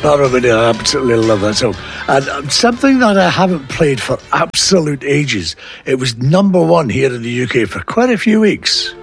Oh, really, I absolutely love that song. And something that I haven't played for absolute ages. It was number one here in the UK for quite a few weeks.